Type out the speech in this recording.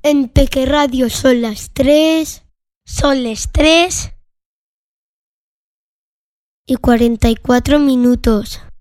En Peque Radio son las 3. Son las 3 y 44 minutos.